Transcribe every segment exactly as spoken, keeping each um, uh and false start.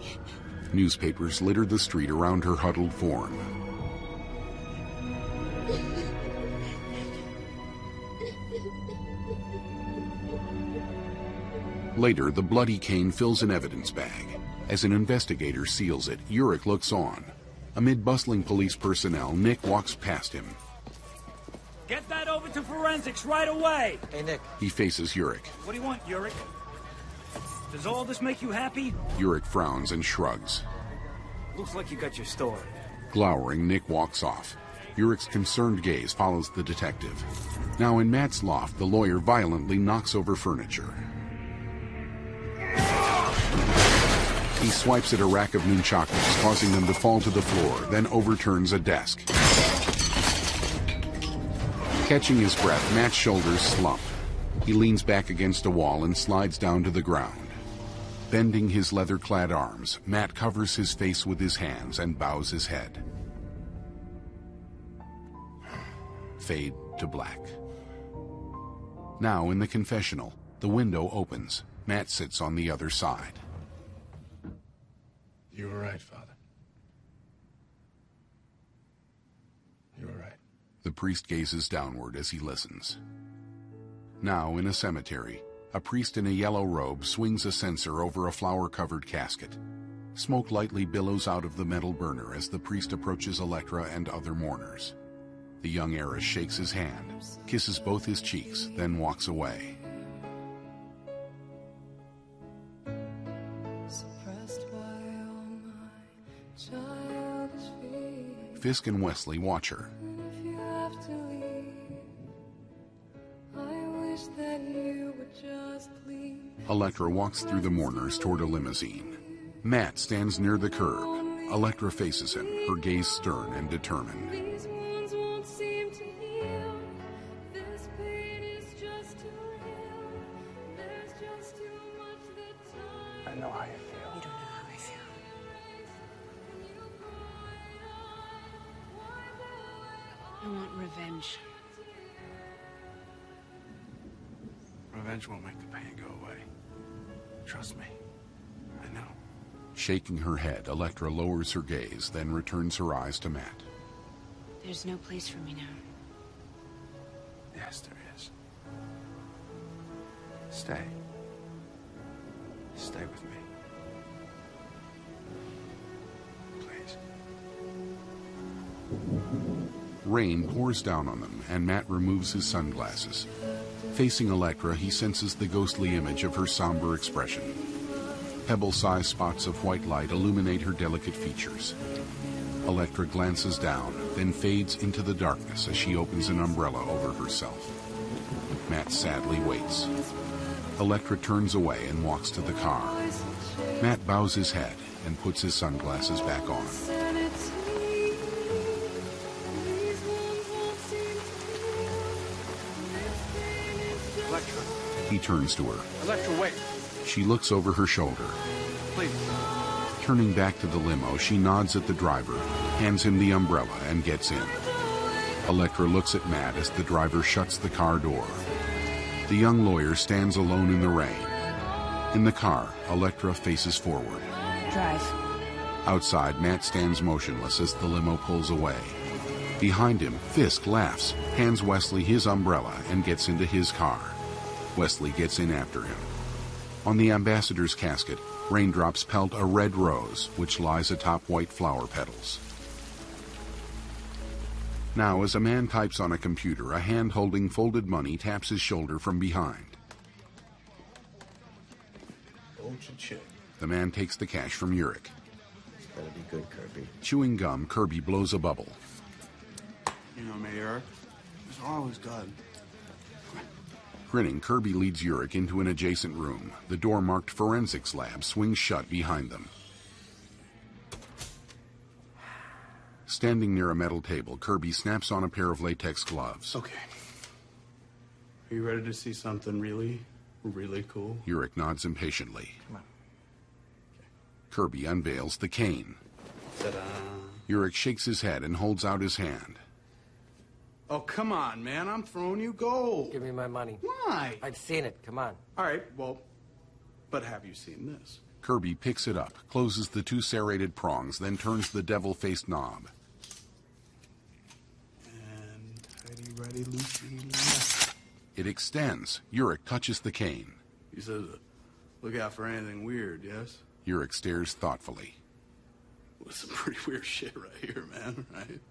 Newspapers littered the street around her huddled form. Later, the bloody cane fills an evidence bag. As an investigator seals it, Urich looks on. Amid bustling police personnel, Nick walks past him. Get that over to forensics right away! Hey, Nick. He faces Urich. What do you want, Urich? Does all this make you happy? Urich frowns and shrugs. Looks like you got your story. Glowering, Nick walks off. Urich's concerned gaze follows the detective. Now in Matt's loft, the lawyer violently knocks over furniture. He swipes at a rack of nunchakus, causing them to fall to the floor, then overturns a desk. Catching his breath, Matt's shoulders slump. He leans back against a wall and slides down to the ground. Bending his leather-clad arms, Matt covers his face with his hands and bows his head. Fade to black. Now in the confessional, the window opens. Matt sits on the other side. You were right, Father. You were right. The priest gazes downward as he listens. Now in a cemetery, a priest in a yellow robe swings a censer over a flower-covered casket. Smoke lightly billows out of the metal burner as the priest approaches Electra and other mourners. The young heiress shakes his hand, kisses both his cheeks, then walks away. Fisk and Wesley watch her. Electra walks through the mourners toward a limousine. Matt stands near the curb. Electra faces him, her gaze stern and determined. I know how you feel. You don't know how I feel. I want revenge. Revenge won't make the pain go away. Trust me. I know. Shaking her head, Electra lowers her gaze, then returns her eyes to Matt. There's no place for me now. Yes, there is. Stay. Stay with me. Please. Rain pours down on them, and Matt removes his sunglasses. Facing Electra, he senses the ghostly image of her somber expression. Pebble-sized spots of white light illuminate her delicate features. Electra glances down, then fades into the darkness as she opens an umbrella over herself. Matt sadly waits. Electra turns away and walks to the car. Matt bows his head and puts his sunglasses back on. Electra. He turns to her. Electra, wait. She looks over her shoulder. Please. Turning back to the limo, she nods at the driver, hands him the umbrella, and gets in. Electra looks at Matt as the driver shuts the car door. The young lawyer stands alone in the rain. In the car, Electra faces forward. Drive. Outside, Matt stands motionless as the limo pulls away. Behind him, Fisk laughs, hands Wesley his umbrella, and gets into his car. Wesley gets in after him. On the ambassador's casket, raindrops pelt a red rose, which lies atop white flower petals. Now, as a man types on a computer, a hand holding folded money taps his shoulder from behind. The man takes the cash from Urich. It's better be good, Kirby. Chewing gum, Kirby blows a bubble. You know me, Eric. It's always good. Grinning, Kirby leads Urich into an adjacent room. The door marked Forensics Lab swings shut behind them. Standing near a metal table, Kirby snaps on a pair of latex gloves. Okay. Are you ready to see something really, really cool? Urich nods impatiently. Come on. Kirby unveils the cane. Ta-da. Urich shakes his head and holds out his hand. Oh, come on, man. I'm throwing you gold. Give me my money. Why? I've seen it. Come on. All right, well, but have you seen this? Kirby picks it up, closes the two serrated prongs, then turns the devil-faced knob. And tighty, righty, loosey, left. It extends. Urich touches the cane. You said, look out for anything weird, yes? Urich stares thoughtfully. Well, some pretty weird shit right here, man, right? You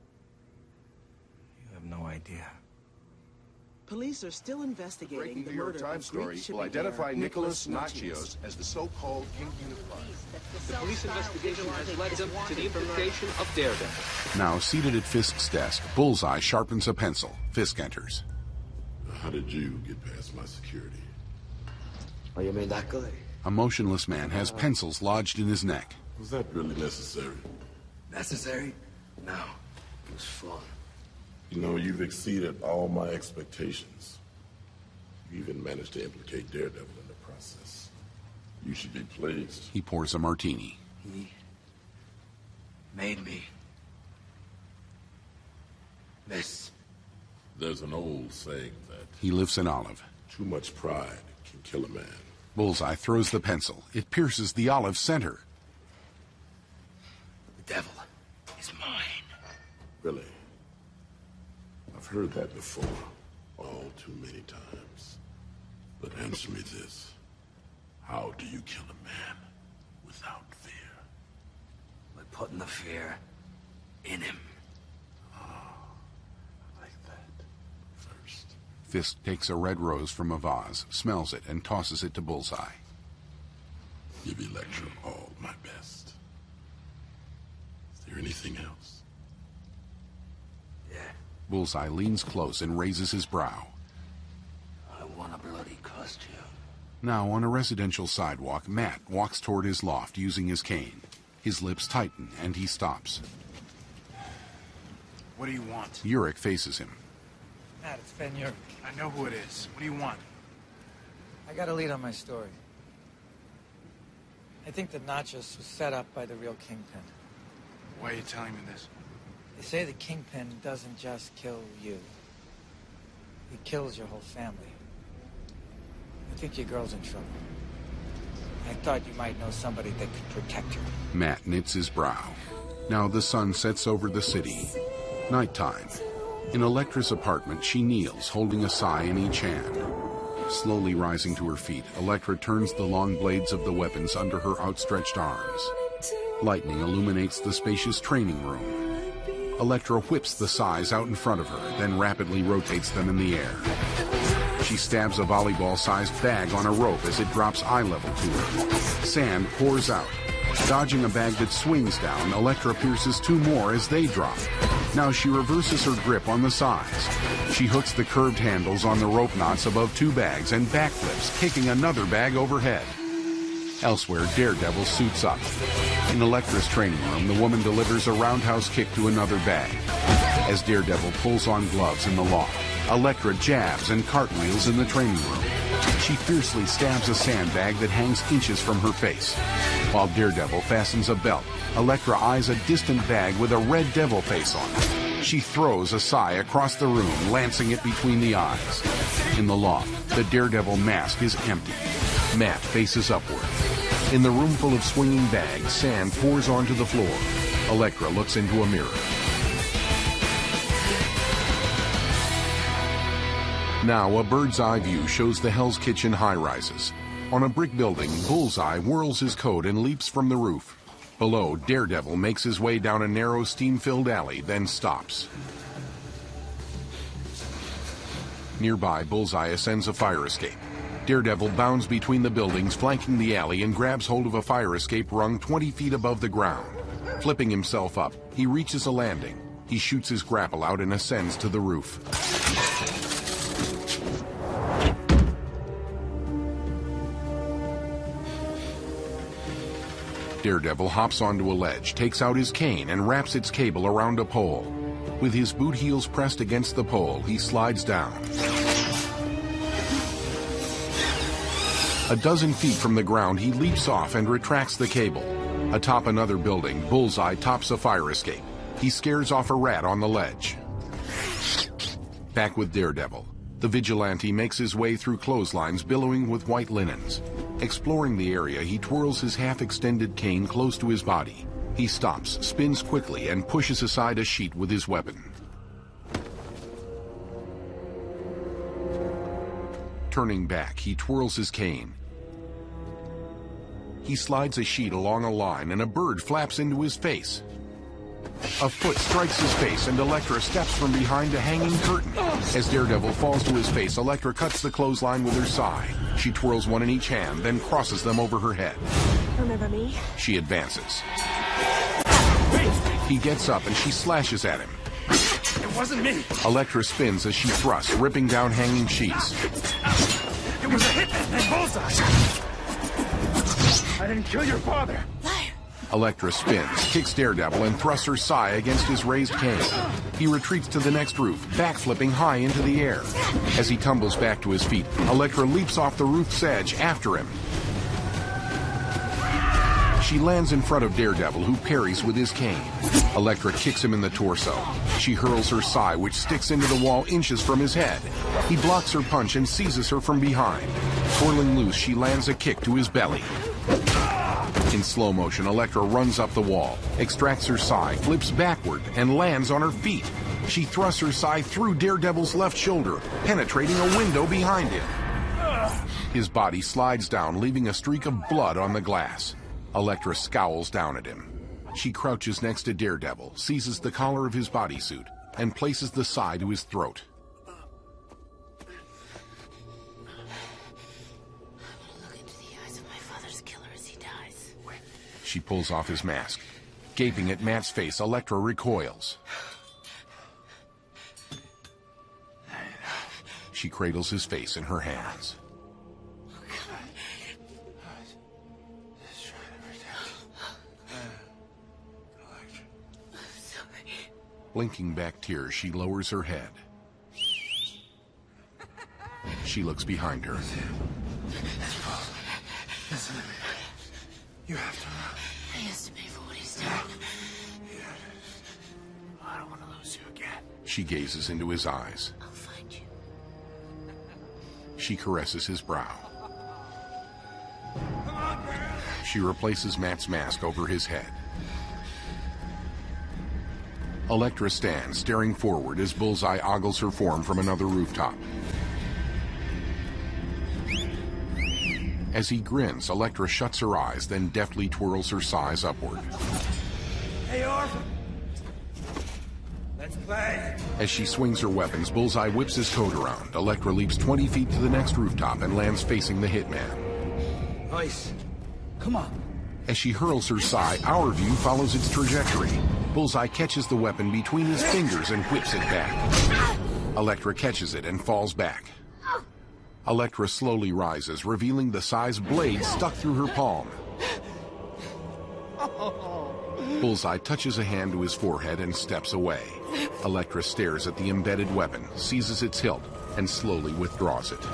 have no idea. Police are still investigating Breaking the New York murder Times of Greek story shipping will identify heir Nicholas Nicholas Nachios as the so-called kingpin of crime. The police investigation has led them to the implication of Daredevil. Now, seated at Fisk's desk, Bullseye sharpens a pencil. Fisk enters. How did you get past my security? Oh, you mean that guy? A motionless man has pencils lodged in his neck. Was that really necessary? Necessary? No. It was fun. You know, you've exceeded all my expectations. You even managed to implicate Daredevil in the process. You should be pleased. He pours a martini. He made me miss. There's an old saying that He lifts an olive. too much pride can kill a man. Bullseye throws the pencil. It pierces the olive's center. The devil is mine. Really? I've heard that before, all too many times. But answer me this. How do you kill a man without fear? By putting the fear in him. Like that. First. Fisk takes a red rose from a vase, smells it, and tosses it to Bullseye. Give Electra all my best. Is there anything else? Yeah. Bullseye leans close and raises his brow. I want a bloody costume. Now, on a residential sidewalk, Matt walks toward his loft using his cane. His lips tighten, and he stops. What do you want? Urich faces him. Matt, it's Ben Urich. I know who it is. What do you want? I got a lead on my story. I think that Nachos was set up by the real Kingpin. Why are you telling me this? They say the Kingpin doesn't just kill you. He kills your whole family. I think your girl's in trouble. I thought you might know somebody that could protect her. Matt knits his brow. Now the sun sets over the city. Nighttime. In Electra's apartment, she kneels, holding a sai in each hand. Slowly rising to her feet, Electra turns the long blades of the weapons under her outstretched arms. Lightning illuminates the spacious training room. Electra whips the sais out in front of her, then rapidly rotates them in the air. She stabs a volleyball-sized bag on a rope as it drops eye level to her. Sand pours out. Dodging a bag that swings down, Electra pierces two more as they drop. Now she reverses her grip on the sides. She hooks the curved handles on the rope knots above two bags and backflips, kicking another bag overhead. Elsewhere, Daredevil suits up. In Electra's training room, the woman delivers a roundhouse kick to another bag. As Daredevil pulls on gloves in the loft, Electra jabs and cartwheels in the training room. She fiercely stabs a sandbag that hangs inches from her face. While Daredevil fastens a belt, Electra eyes a distant bag with a red devil face on it. She throws a sai across the room, lancing it between the eyes. In the loft, the Daredevil mask is empty. Matt faces upward. In the room full of swinging bags, sand pours onto the floor. Electra looks into a mirror. Now, a bird's eye view shows the Hell's Kitchen high-rises. On a brick building, Bullseye whirls his coat and leaps from the roof. Below, Daredevil makes his way down a narrow, steam-filled alley, then stops. Nearby, Bullseye ascends a fire escape. Daredevil bounds between the buildings, flanking the alley, and grabs hold of a fire escape rung twenty feet above the ground. Flipping himself up, he reaches a landing. He shoots his grapple out and ascends to the roof. Daredevil hops onto a ledge, takes out his cane, and wraps its cable around a pole. With his boot heels pressed against the pole, he slides down. A dozen feet from the ground, he leaps off and retracts the cable. Atop another building, Bullseye tops a fire escape. He scares off a rat on the ledge. Back with Daredevil, the vigilante makes his way through clotheslines billowing with white linens. Exploring the area, he twirls his half-extended cane close to his body. He stops, spins quickly, and pushes aside a sheet with his weapon. Turning back, he twirls his cane. He slides a sheet along a line, and a bird flaps into his face. A foot strikes his face, and Elektra steps from behind a hanging curtain. As Daredevil falls to his face, Elektra cuts the clothesline with her sai. She twirls one in each hand, then crosses them over her head. Remember me? She advances. He gets up, and she slashes at him. It wasn't me. Elektra spins as she thrusts, ripping down hanging sheets. It was a hitman named Bullseye. I didn't kill your father. Elektra spins, kicks Daredevil, and thrusts her sai against his raised cane. He retreats to the next roof, backflipping high into the air. As he tumbles back to his feet, Elektra leaps off the roof's edge after him. She lands in front of Daredevil, who parries with his cane. Elektra kicks him in the torso. She hurls her sai, which sticks into the wall inches from his head. He blocks her punch and seizes her from behind. Twirling loose, she lands a kick to his belly. In slow motion, Elektra runs up the wall, extracts her sai, flips backward, and lands on her feet. She thrusts her sai through Daredevil's left shoulder, penetrating a window behind him. His body slides down, leaving a streak of blood on the glass. Elektra scowls down at him. She crouches next to Daredevil, seizes the collar of his bodysuit, and places the sai to his throat. She pulls off his mask. Gaping at Matt's face, Elektra recoils. She cradles his face in her hands. Blinking back tears, she lowers her head. She looks behind her. Listen to me. You have to run. He has to pay for what he's done. I don't want to lose you again. She gazes into his eyes. I'll find you. She caresses his brow. Come on, girl. She replaces Matt's mask over his head. Elektra stands, staring forward as Bullseye ogles her form from another rooftop. As he grins, Elektra shuts her eyes, then deftly twirls her sais upward. Hey, Orph. Let's play. As she swings her weapons, Bullseye whips his coat around. Elektra leaps twenty feet to the next rooftop and lands facing the hitman. Nice. Come on. As she hurls her sai, our view follows its trajectory. Bullseye catches the weapon between his fingers and whips it back. Elektra catches it and falls back. Elektra slowly rises, revealing the sai's blade stuck through her palm. Bullseye touches a hand to his forehead and steps away. Elektra stares at the embedded weapon, seizes its hilt, and slowly withdraws it.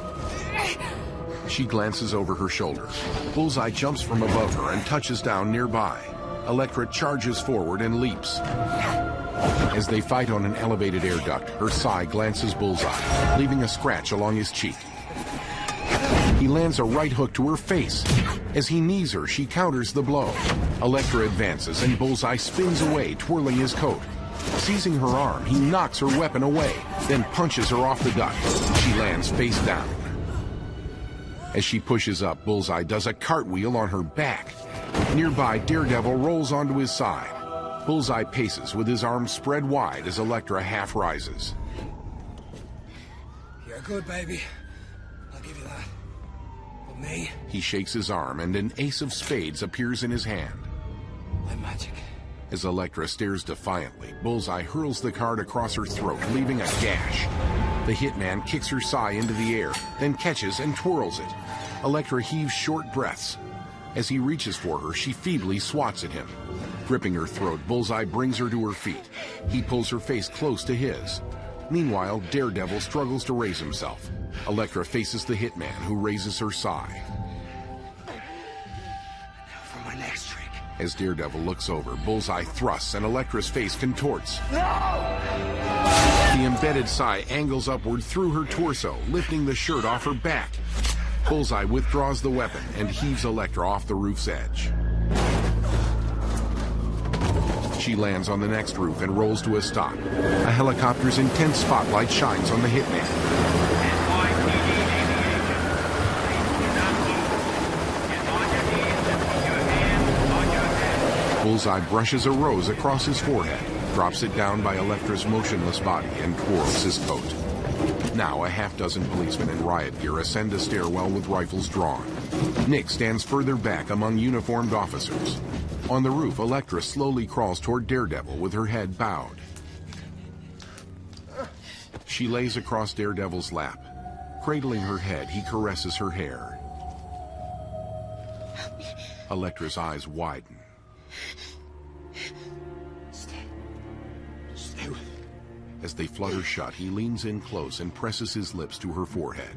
She glances over her shoulder. Bullseye jumps from above her and touches down nearby. Elektra charges forward and leaps. As they fight on an elevated air duct, her sai glances Bullseye, leaving a scratch along his cheek. He lands a right hook to her face. As he knees her, she counters the blow. Elektra advances, and Bullseye spins away, twirling his coat. Seizing her arm, he knocks her weapon away, then punches her off the duct. She lands face down. As she pushes up, Bullseye does a cartwheel on her back. Nearby, Daredevil rolls onto his side. Bullseye paces with his arms spread wide as Elektra half rises. You're good, baby. I'll give you that. But me? He shakes his arm, and an ace of spades appears in his hand. My magic. As Elektra stares defiantly, Bullseye hurls the card across her throat, leaving a gash. The hitman kicks her sai into the air, then catches and twirls it. Elektra heaves short breaths. As he reaches for her, she feebly swats at him. Gripping her throat, Bullseye brings her to her feet. He pulls her face close to his. Meanwhile, Daredevil struggles to raise himself. Elektra faces the hitman, who raises her sai. For my next trick. As Daredevil looks over, Bullseye thrusts and Elektra's face contorts. No! The embedded sai angles upward through her torso, lifting the shirt off her back. Bullseye withdraws the weapon and heaves Elektra off the roof's edge. She lands on the next roof and rolls to a stop. A helicopter's intense spotlight shines on the hitman. Bullseye brushes a rose across his forehead, drops it down by Elektra's motionless body, and twirls his coat. Now a half dozen policemen in riot gear ascend a stairwell with rifles drawn. Nick stands further back among uniformed officers. On the roof, Elektra slowly crawls toward Daredevil with her head bowed. She lays across Daredevil's lap. Cradling her head, he caresses her hair. Elektra's eyes widen. Stay. Stay with me. As they flutter shut, he leans in close and presses his lips to her forehead.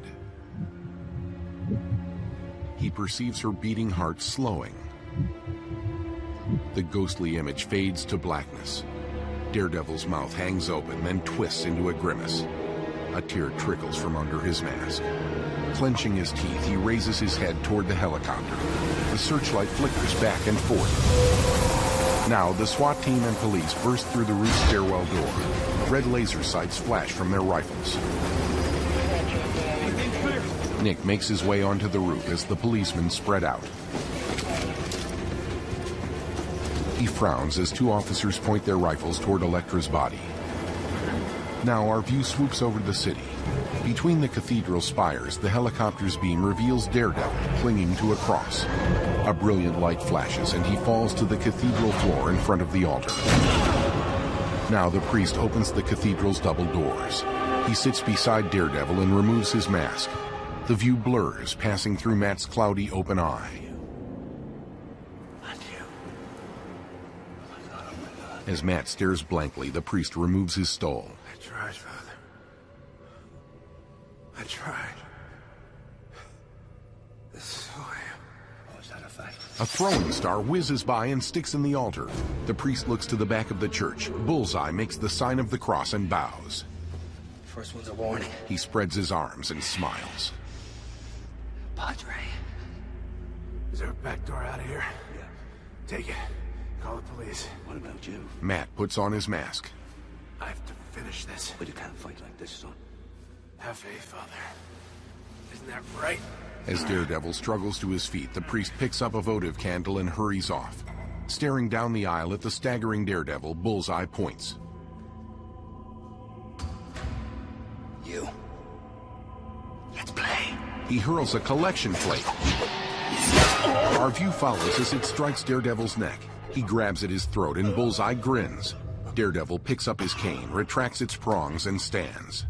He perceives her beating heart slowing. The ghostly image fades to blackness. Daredevil's mouth hangs open, then twists into a grimace. A tear trickles from under his mask. Clenching his teeth, he raises his head toward the helicopter. The searchlight flickers back and forth. Now, the SWAT team and police burst through the roof stairwell door. Red laser sights flash from their rifles. Nick makes his way onto the roof as the policemen spread out. He frowns as two officers point their rifles toward Elektra's body. Now our view swoops over the city. Between the cathedral spires, the helicopter's beam reveals Daredevil clinging to a cross. A brilliant light flashes and he falls to the cathedral floor in front of the altar. Now the priest opens the cathedral's double doors. He sits beside Daredevil and removes his mask. The view blurs, passing through Matt's cloudy open eye. As Matt stares blankly, the priest removes his stole. I tried, Father. I tried. This is who I am. Oh, is that a fact? A throwing star whizzes by and sticks in the altar. The priest looks to the back of the church. Bullseye makes the sign of the cross and bows. First one's a warning. He spreads his arms and smiles. Padre. Is there a back door out of here? Yeah. Take it. Call the police. What about you? Matt puts on his mask. I have to finish this. But you can't fight like this, son. Have faith, Father. Isn't that right? As Daredevil struggles to his feet, the priest picks up a votive candle and hurries off. Staring down the aisle at the staggering Daredevil, Bullseye points. You. Let's play. He hurls a collection plate. Our view follows as it strikes Daredevil's neck. He grabs at his throat and Bullseye grins. Daredevil picks up his cane, retracts its prongs, and stands.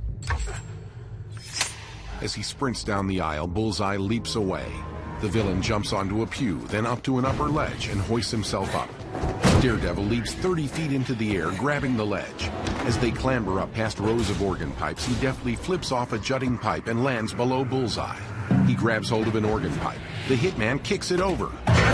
As he sprints down the aisle, Bullseye leaps away. The villain jumps onto a pew, then up to an upper ledge, and hoists himself up. Daredevil leaps thirty feet into the air, grabbing the ledge. As they clamber up past rows of organ pipes, he deftly flips off a jutting pipe and lands below Bullseye. He grabs hold of an organ pipe. The hitman kicks it over.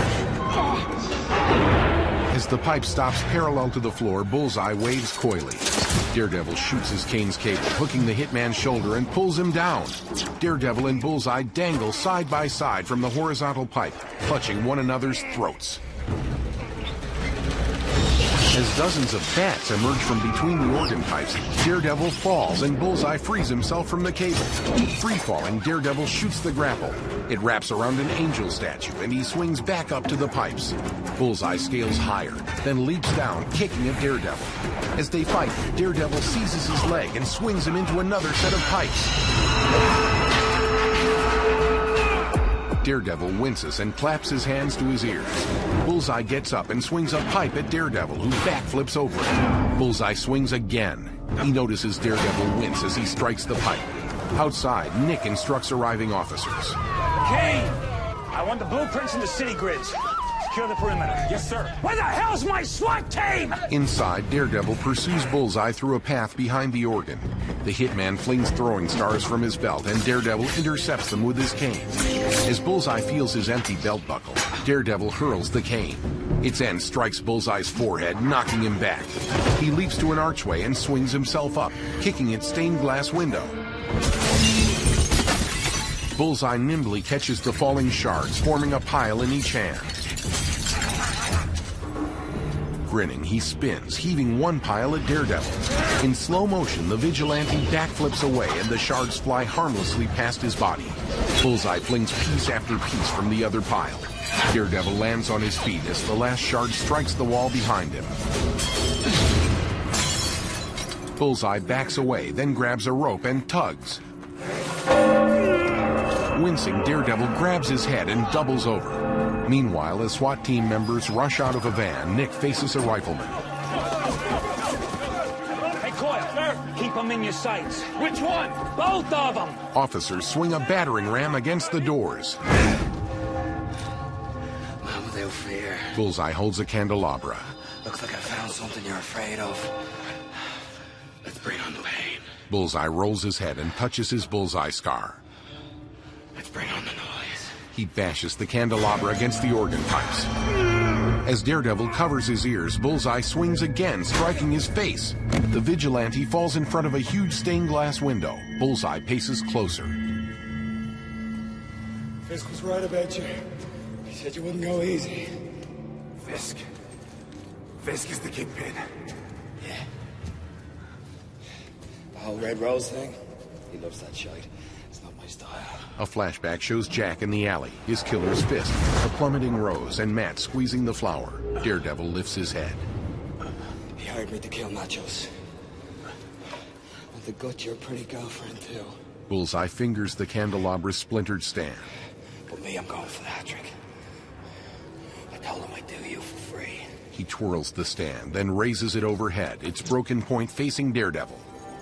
As the pipe stops parallel to the floor, Bullseye waves coyly. Daredevil shoots his cane's cable, hooking the hitman's shoulder and pulls him down. Daredevil and Bullseye dangle side by side from the horizontal pipe, clutching one another's throats. As dozens of bats emerge from between the organ pipes, Daredevil falls and Bullseye frees himself from the cable. Free falling, Daredevil shoots the grapple. It wraps around an angel statue and he swings back up to the pipes. Bullseye scales higher, then leaps down, kicking at Daredevil. As they fight, Daredevil seizes his leg and swings him into another set of pipes. Daredevil winces and claps his hands to his ears. Bullseye gets up and swings a pipe at Daredevil, who backflips over it. Bullseye swings again. He notices Daredevil wince as he strikes the pipe. Outside, Nick instructs arriving officers. Kane! I want the blueprints and the city grids. Secure the perimeter. Yes, sir. Where the hell's my SWAT team? Inside, Daredevil pursues Bullseye through a path behind the organ. The hitman flings throwing stars from his belt, and Daredevil intercepts them with his cane. As Bullseye feels his empty belt buckle, Daredevil hurls the cane. Its end strikes Bullseye's forehead, knocking him back. He leaps to an archway and swings himself up, kicking its stained glass window. Bullseye nimbly catches the falling shards, forming a pile in each hand. Grinning, he spins, heaving one pile at Daredevil. In slow motion, the vigilante backflips away and the shards fly harmlessly past his body. Bullseye flings piece after piece from the other pile. Daredevil lands on his feet as the last shard strikes the wall behind him. Bullseye backs away, then grabs a rope and tugs. Wincing, Daredevil grabs his head and doubles over. Meanwhile, as SWAT team members rush out of a van, Nick faces a rifleman. Hey, Coyle, sir, keep them in your sights. Which one? Both of them. Officers swing a battering ram against the doors. Man without fear. Bullseye holds a candelabra. Looks like I found something you're afraid of. Let's bring on the pain. Bullseye rolls his head and touches his bullseye scar. Let's bring on the noise. He bashes the candelabra against the organ pipes. As Daredevil covers his ears, Bullseye swings again, striking his face. The vigilante falls in front of a huge stained glass window. Bullseye paces closer. Fisk was right about you. He said you wouldn't go easy. Fisk. Fisk is the kingpin. Yeah. The whole Red Rose thing? He loves that shite. It's not my style. A flashback shows Jack in the alley, his killer's fist, a plummeting Rose, and Matt squeezing the flower. Daredevil lifts his head. He hired me to kill Nachos. And the gut your pretty girlfriend, too. Bullseye fingers the candelabra's splintered stand. But me, I'm going for the hat trick. I told him I'd do you for free. He twirls the stand, then raises it overhead, its broken point facing Daredevil.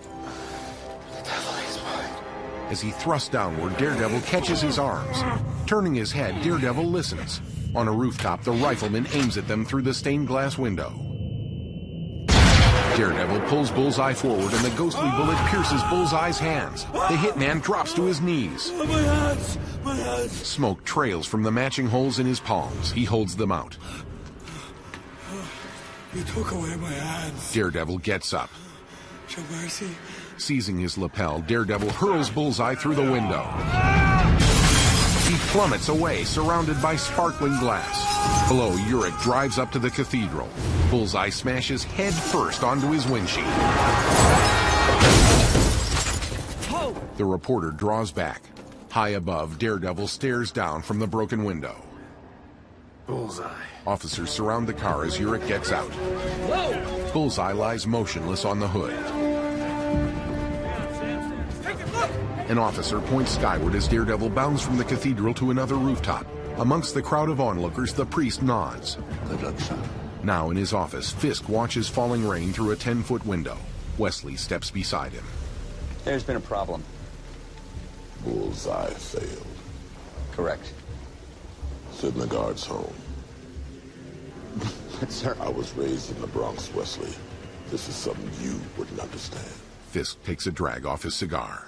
As he thrusts downward, Daredevil catches his arms. Turning his head, Daredevil listens. On a rooftop, the rifleman aims at them through the stained glass window. Daredevil pulls Bullseye forward and the ghostly bullet pierces Bullseye's hands. The hitman drops to his knees. My hands! My hands! Smoke trails from the matching holes in his palms. He holds them out. You took away my hands. Daredevil gets up. Show mercy. Seizing his lapel, Daredevil hurls Bullseye through the window. He plummets away, surrounded by sparkling glass. Below, Urich drives up to the cathedral. Bullseye smashes head first onto his windshield. The reporter draws back. High above, Daredevil stares down from the broken window. Bullseye. Officers surround the car as Urich gets out. Whoa! Bullseye lies motionless on the hood. An officer points skyward as Daredevil bounds from the cathedral to another rooftop. Amongst the crowd of onlookers, the priest nods. Good luck, son. Now in his office, Fisk watches falling rain through a ten-foot window. Wesley steps beside him. There's been a problem. Bullseye failed. Correct. Sit in the guard's home. But, sir... I was raised in the Bronx, Wesley. This is something you wouldn't understand. Fisk takes a drag off his cigar.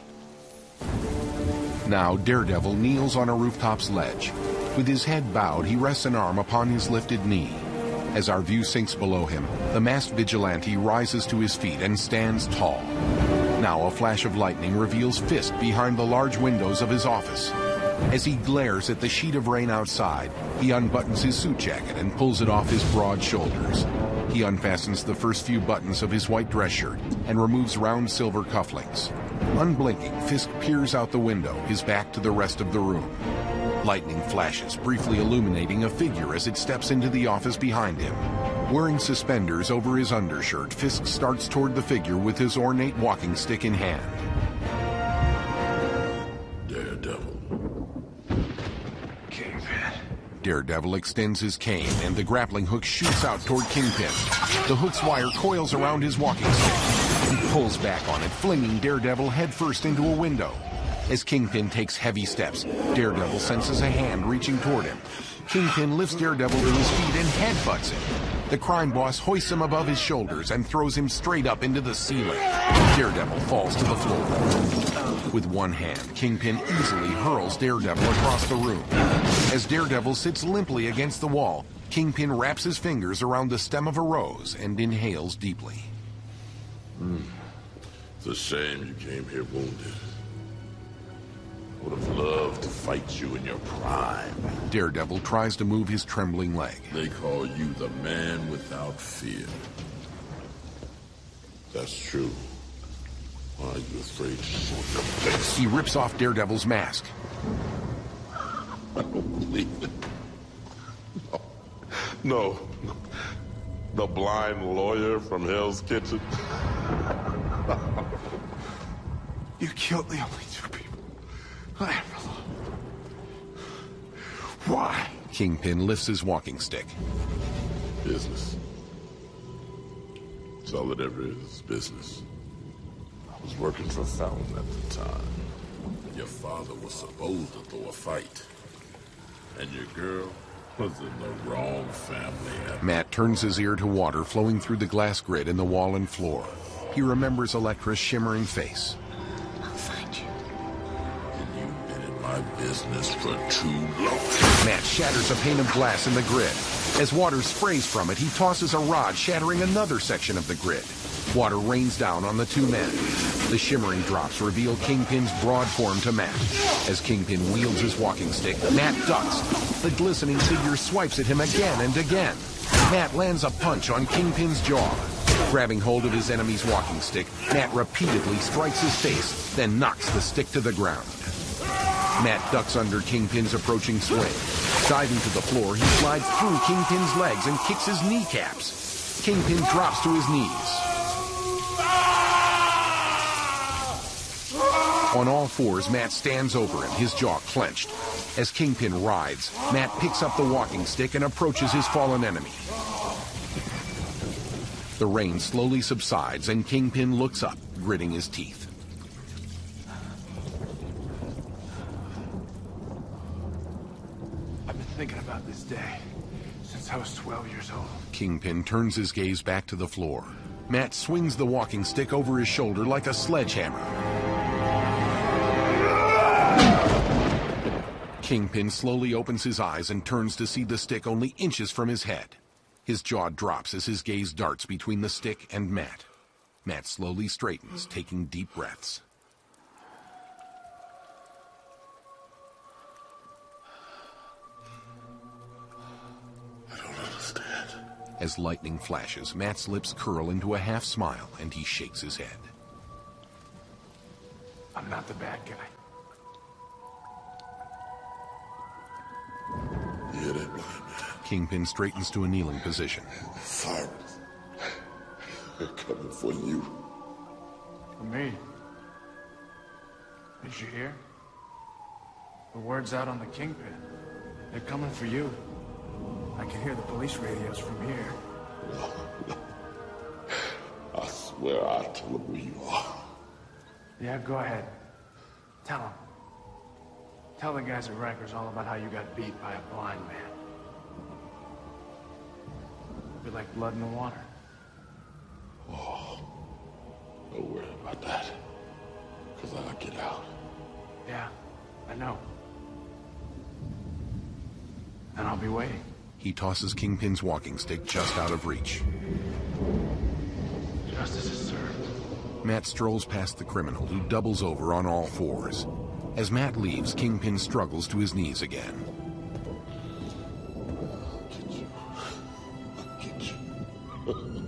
Now, Daredevil kneels on a rooftop's ledge. With his head bowed, he rests an arm upon his lifted knee. As our view sinks below him, the masked vigilante rises to his feet and stands tall. Now, a flash of lightning reveals Fisk behind the large windows of his office. As he glares at the sheet of rain outside, he unbuttons his suit jacket and pulls it off his broad shoulders. He unfastens the first few buttons of his white dress shirt and removes round silver cufflinks. Unblinking, Fisk peers out the window, his back to the rest of the room. Lightning flashes, briefly illuminating a figure as it steps into the office behind him. Wearing suspenders over his undershirt, Fisk starts toward the figure with his ornate walking stick in hand. Daredevil. Kingpin. Daredevil extends his cane, and the grappling hook shoots out toward Kingpin. The hook's wire coils around his walking stick. He pulls back on it, flinging Daredevil headfirst into a window. As Kingpin takes heavy steps, Daredevil senses a hand reaching toward him. Kingpin lifts Daredevil to his feet and headbutts him. The crime boss hoists him above his shoulders and throws him straight up into the ceiling. Daredevil falls to the floor. With one hand, Kingpin easily hurls Daredevil across the room. As Daredevil sits limply against the wall, Kingpin wraps his fingers around the stem of a rose and inhales deeply. Hmm. It's a shame you came here wounded. Would have loved to fight you in your prime. Daredevil tries to move his trembling leg. They call you the man without fear. That's true. Why are you afraid to show your face? He rips off Daredevil's mask. I don't believe it. No. No. The blind lawyer from Hell's Kitchen. You killed the only two people I ever loved. Why? Kingpin lifts his walking stick. Business. That's all it ever is, business. I was working for Fountain at the time. Your father was supposed to throw a fight. And your girl was in the wrong family. Matt turns his ear to water flowing through the glass grid in the wall and floor. He remembers Elektra's shimmering face. I'll find you. And you've been in my business for too long. Matt shatters a pane of glass in the grid. As water sprays from it, he tosses a rod, shattering another section of the grid. Water rains down on the two men. The shimmering drops reveal Kingpin's broad form to Matt. As Kingpin wields his walking stick, Matt ducks. The glistening figure swipes at him again and again. Matt lands a punch on Kingpin's jaw. Grabbing hold of his enemy's walking stick, Matt repeatedly strikes his face, then knocks the stick to the ground. Matt ducks under Kingpin's approaching swing. Diving to the floor, he slides through Kingpin's legs and kicks his kneecaps. Kingpin drops to his knees. On all fours, Matt stands over him, his jaw clenched. As Kingpin writhes, Matt picks up the walking stick and approaches his fallen enemy. The rain slowly subsides, and Kingpin looks up, gritting his teeth. I've been thinking about this day since I was twelve years old. Kingpin turns his gaze back to the floor. Matt swings the walking stick over his shoulder like a sledgehammer. Kingpin slowly opens his eyes and turns to see the stick only inches from his head. His jaw drops as his gaze darts between the stick and Matt. Matt slowly straightens, taking deep breaths. I don't understand. As lightning flashes, Matt's lips curl into a half smile and he shakes his head. I'm not the bad guy. You hear that, blind man? Kingpin straightens to a kneeling position. Sirens. They're coming for you. For me? Did you hear? The word's out on the Kingpin. They're coming for you. I can hear the police radios from here. No, no. I swear I'll tell them where you are. Yeah, go ahead. Tell them. Tell the guys at Rikers all about how you got beat by a blind man. Be like blood in the water. Oh, don't worry about that. Because I'll get out. Yeah, I know. And I'll be waiting. He tosses Kingpin's walking stick just out of reach. Justice is served. Matt strolls past the criminal, who doubles over on all fours. As Matt leaves, Kingpin struggles to his knees again. I'll get you. I'll get you.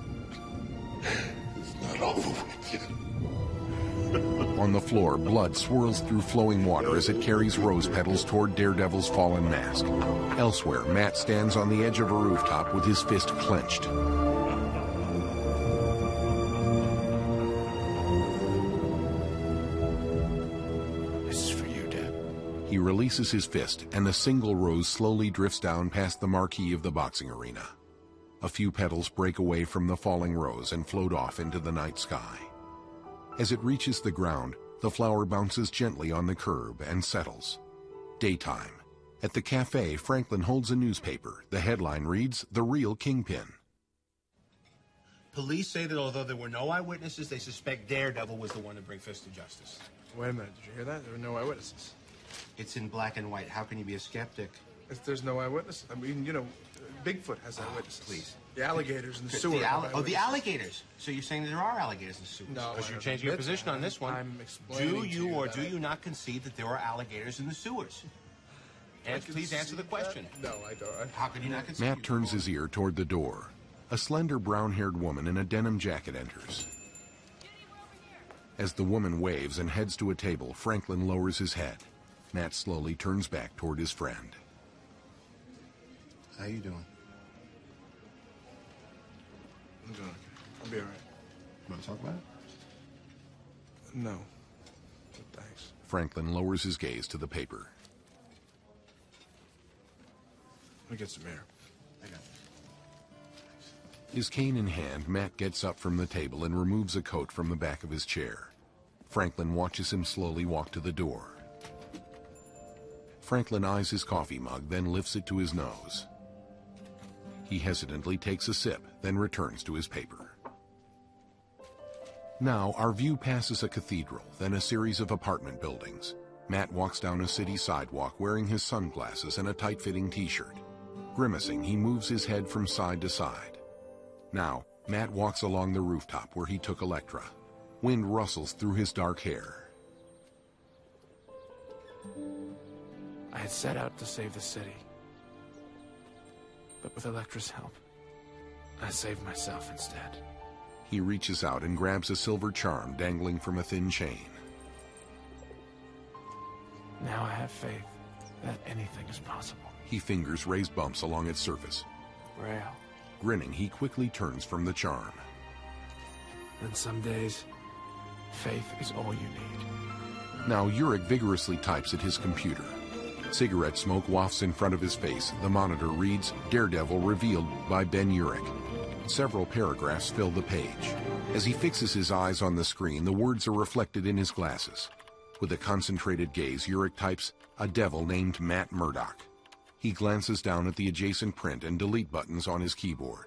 It's not over with yet. On the floor, blood swirls through flowing water as it carries rose petals toward Daredevil's fallen mask. Elsewhere, Matt stands on the edge of a rooftop with his fist clenched. He releases his fist, and a single rose slowly drifts down past the marquee of the boxing arena. A few petals break away from the falling rose and float off into the night sky. As it reaches the ground, the flower bounces gently on the curb and settles. Daytime. At the cafe, Franklin holds a newspaper. The headline reads, "The Real Kingpin." Police say that although there were no eyewitnesses, they suspect Daredevil was the one to bring Fist to justice. Wait a minute, did you hear that? There were no eyewitnesses. It's in black and white. How can you be a skeptic? If there's no eyewitnesses, I mean, you know, Bigfoot has eyewitnesses. Please. The alligators in the The sewer. al- have oh, the eyewitnesses. alligators. So you're saying there are alligators in the sewers? No, Because I you're don't changing your admit position that. on this one. I'm explaining Do to you you or that do I- you not concede that there are alligators in the sewers? And please answer the question. No, I don't. I... How can you not concede? Matt turns his ear toward the door. A slender brown-haired woman in a denim jacket enters. As the woman waves and heads to a table, Franklin lowers his head. Matt slowly turns back toward his friend. How you doing? I'm doing okay. I'll be all right. You want to talk about it? No. But thanks. Franklin lowers his gaze to the paper. Let me get some air. I got it. His cane in hand, Matt gets up from the table and removes a coat from the back of his chair. Franklin watches him slowly walk to the door. Franklin eyes his coffee mug, then lifts it to his nose. He hesitantly takes a sip, then returns to his paper. Now, our view passes a cathedral, then a series of apartment buildings. Matt walks down a city sidewalk wearing his sunglasses and a tight-fitting t-shirt. Grimacing, he moves his head from side to side. Now, Matt walks along the rooftop where he took Electra. Wind rustles through his dark hair. I had set out to save the city. But with Electra's help, I saved myself instead. He reaches out and grabs a silver charm dangling from a thin chain. Now I have faith that anything is possible. He fingers raised bumps along its surface. Grail. Grinning, he quickly turns from the charm. And some days, faith is all you need. Now Urich vigorously types at his computer. Cigarette smoke wafts in front of his face. The monitor reads, Daredevil revealed by Ben Urich. Several paragraphs fill the page. As he fixes his eyes on the screen, the words are reflected in his glasses. With a concentrated gaze, Urich types, a devil named Matt Murdock. He glances down at the adjacent print and delete buttons on his keyboard.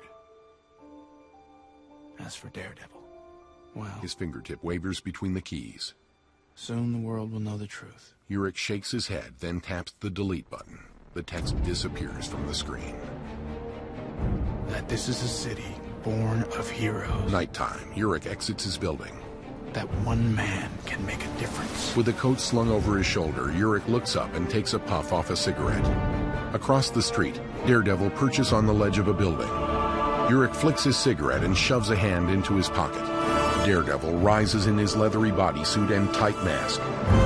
As for Daredevil, well, His fingertip wavers between the keys. soon the world will know the truth. Urich shakes his head, then taps the delete button. The text disappears from the screen. That this is a city born of heroes. Nighttime, Urich exits his building. That one man can make a difference. With the coat slung over his shoulder, Urich looks up and takes a puff off a cigarette. Across the street, Daredevil perches on the ledge of a building. Urich flicks his cigarette and shoves a hand into his pocket. Daredevil rises in his leathery bodysuit and tight mask.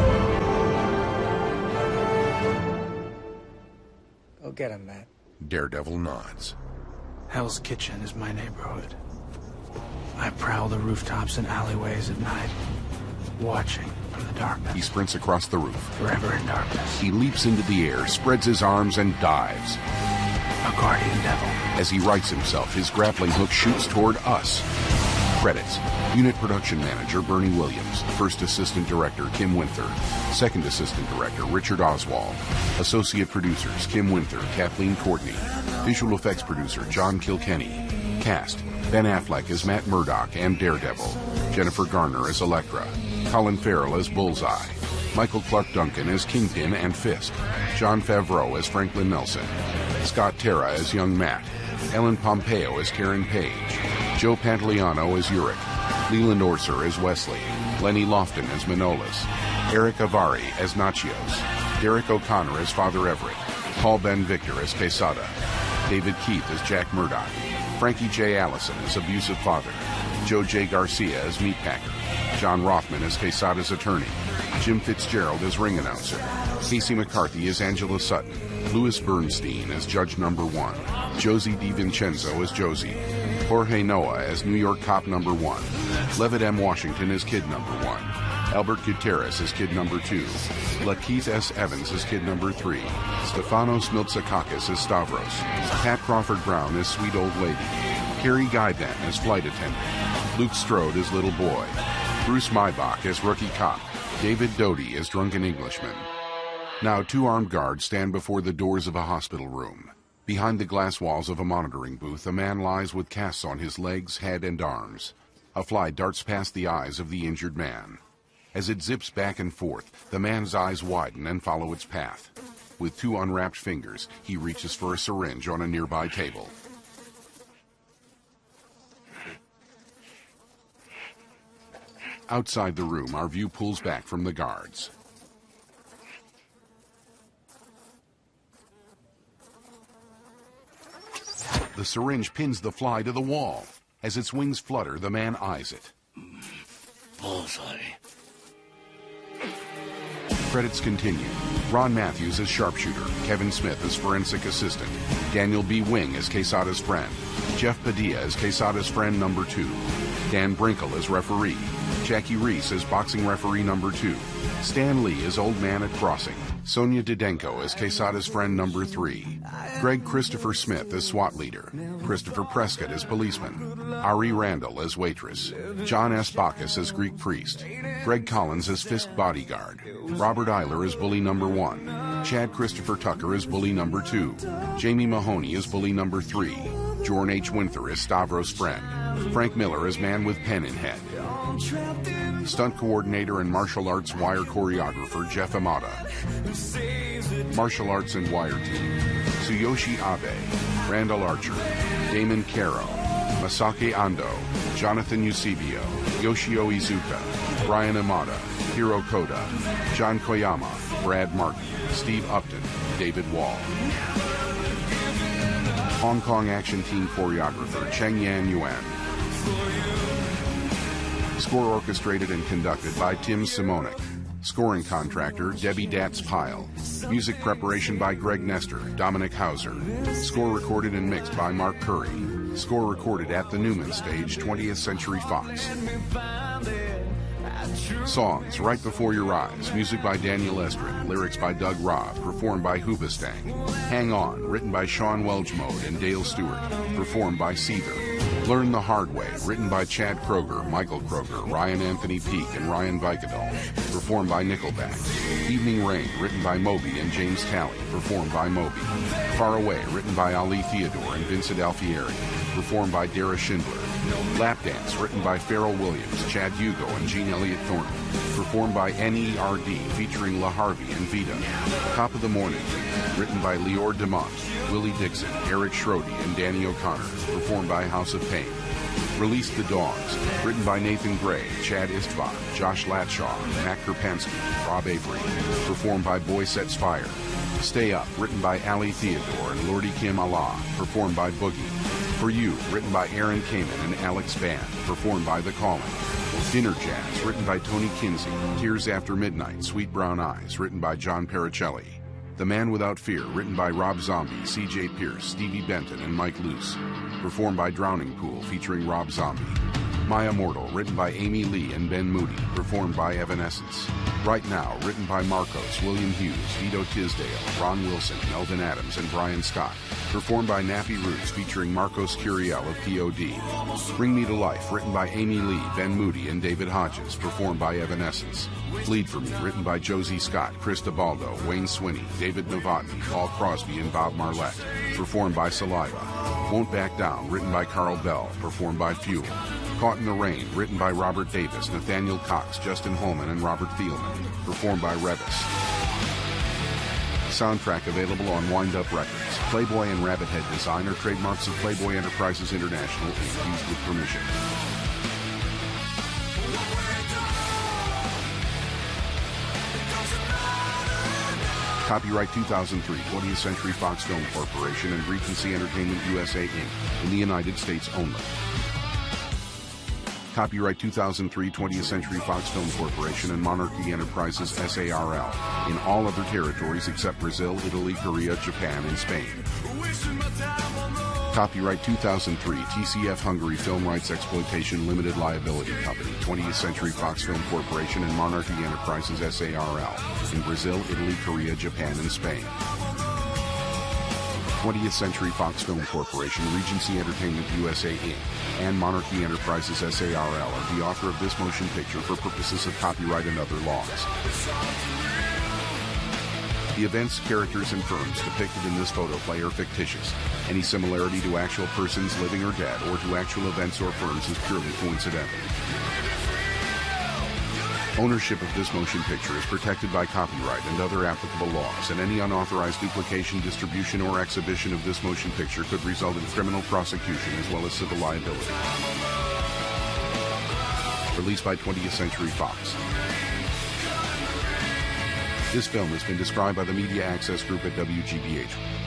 Go get him, Matt. Daredevil nods. Hell's Kitchen is my neighborhood. I prowl the rooftops and alleyways at night, watching from the darkness. He sprints across the roof. Forever in darkness. He leaps into the air, spreads his arms, and dives. A guardian devil. As he rights himself, his grappling hook shoots toward us. Credits. Unit Production Manager Bernie Williams. First Assistant Director Kim Winther. Second Assistant Director Richard Oswald. Associate Producers Kim Winther, Kathleen Courtney. Visual Effects Producer John Kilkenny. Cast: Ben Affleck as Matt Murdock and Daredevil. Jennifer Garner as Elektra. Colin Farrell as Bullseye. Michael Clark Duncan as Kingpin and Fisk. Jon Favreau as Franklin Nelson. Scott Terra as Young Matt. Ellen Pompeo as Karen Page. Joe Pantoliano as Urich. Leland Orser as Wesley. Lenny Lofton as Manolis. Eric Avari as Nachios. Derek O'Connor as Father Everett. Paul Ben Victor as Quesada. David Keith as Jack Murdock. Frankie J. Allison as Abusive Father. Joe J. Garcia as Meatpacker. John Rothman as Quesada's attorney. Jim Fitzgerald as ring announcer. Casey McCarthy as Angela Sutton. Louis Bernstein as Judge Number One. Josie DiVincenzo as Josie. Jorge Noah as New York Cop Number One. Levitt M. Washington as Kid Number One. Albert Gutierrez as Kid Number Two. Lakeith S. Evans as Kid Number Three. Stefanos Miltsakakis as Stavros. Pat Crawford Brown as Sweet Old Lady. Carrie Guidan as Flight Attendant. Luke Strode as Little Boy. Bruce Maibach as Rookie Cop. David Doty as Drunken Englishman. Now two armed guards stand before the doors of a hospital room. Behind the glass walls of a monitoring booth, a man lies with casts on his legs, head, and arms. A fly darts past the eyes of the injured man. As it zips back and forth, the man's eyes widen and follow its path. With two unwrapped fingers, he reaches for a syringe on a nearby table. Outside the room, our view pulls back from the guards. The syringe pins the fly to the wall. As its wings flutter, the man eyes it. Bullseye. Credits continue. Ron Matthews as sharpshooter, Kevin Smith as forensic assistant, Daniel B. Wing as Quesada's friend, Jeff Padilla as Quesada's friend number two, Dan Brinkle as referee, Jackie Reese as boxing referee number two, Stan Lee as old man at crossing, Sonia Didenko as Quesada's friend number three, Greg Christopher Smith as SWAT leader, Christopher Prescott as policeman, Ari Randall as waitress, John S. Bacchus as Greek priest, Greg Collins as Fisk bodyguard, Robert Eiler as bully number one, Chad Christopher Tucker as bully number two, Jamie Mahoney as bully number three, Jorn H. Winther as Stavros' friend, Frank Miller as man with pen in head, stunt coordinator and martial arts wire choreographer Jeff Amata, martial arts and wire team, Tsuyoshi Abe, Randall Archer, Damon Caro, Masake Ando, Jonathan Eusebio, Yoshio Izuka, Brian Amata, Hiro Koda, John Koyama, Brad Martin, Steve Upton, David Wall. Hong Kong action team choreographer Cheng Yan Yuan. Score orchestrated and conducted by Tim Simonik. Scoring contractor Debbie Datz Pyle. Music preparation by Greg Nestor, Dominic Hauser. Score recorded and mixed by Mark Curry. Score recorded at the Newman Stage, twentieth Century Fox. Songs, Right Before Your Eyes, music by Daniel Estrin, lyrics by Doug Robb, performed by Hoobastank. Hang On, written by Sean Welchmode and Dale Stewart, performed by Seether. Learn the Hard Way, written by Chad Kroger, Michael Kroger, Ryan Anthony Peake, and Ryan Vicadol, performed by Nickelback. Evening Rain, written by Moby and James Talley, performed by Moby. Far Away, written by Ali Theodore and Vincent Alfieri, performed by Dara Schindler. Lap Dance, written by Pharrell Williams, Chad Hugo, and Gene Elliott Thornton, performed by N E R D, featuring La Harvey and Vita. Top of the Morning, written by Leor DeMont, Willie Dixon, Eric Schrody, and Danny O'Connor, performed by House of Pain. Release the Dogs, written by Nathan Gray, Chad Istvak, Josh Latshaw, Matt Kerpansky, Rob Avery, performed by Boy Sets Fire. Stay Up, written by Ali Theodore and Lordy Kim Allah, performed by Boogie. For You, written by Aaron Kamen and Alex Band, performed by The Calling. Dinner Jazz, written by Tony Kinsey. Tears After Midnight, Sweet Brown Eyes, written by John Pericelli. The Man Without Fear, written by Rob Zombie, C J Pierce, Stevie Benton, and Mike Luce, performed by Drowning Pool, featuring Rob Zombie. My Immortal, written by Amy Lee and Ben Moody, performed by Evanescence. Right Now, written by Marcos, William Hughes, Vito Tisdale, Ron Wilson, Melvin Adams, and Brian Scott, performed by Nappy Roots, featuring Marcos Curiel of P O D. Bring Me to Life, written by Amy Lee, Ben Moody, and David Hodges, performed by Evanescence. Bleed For Me, written by Josie Scott, Chris DeBaldo, Wayne Swinney, David Novotny, Paul Crosby, and Bob Marlette, performed by Saliva. Won't Back Down, written by Carl Bell, performed by Fuel. Caught in the Rain, written by Robert Davis, Nathaniel Cox, Justin Holman, and Robert Thielman, performed by Revis. Soundtrack available on Wind Up Records. Playboy and Rabbit Head design are trademarks of Playboy Enterprises International, Incorporated, used with permission. Copyright two thousand three, twentieth Century Fox Film Corporation and Regency Entertainment U S A, Incorporated, in the United States only. Copyright two thousand three, twentieth Century Fox Film Corporation and Monarchy Enterprises S A R L in all other territories except Brazil, Italy, Korea, Japan, and Spain. Copyright two thousand three, T C F Hungary Film Rights Exploitation Limited Liability Company, twentieth Century Fox Film Corporation and Monarchy Enterprises S A R L in Brazil, Italy, Korea, Japan, and Spain. twentieth Century Fox Film Corporation, Regency Entertainment U S A, Incorporated, and Monarchy Enterprises S A R L are the author of this motion picture for purposes of copyright and other laws. The events, characters, and firms depicted in this photoplay are fictitious. Any similarity to actual persons living or dead or to actual events or firms is purely coincidental. Ownership of this motion picture is protected by copyright and other applicable laws, and any unauthorized duplication, distribution, or exhibition of this motion picture could result in criminal prosecution as well as civil liability. Released by twentieth Century Fox. This film has been described by the Media Access Group at W G B H.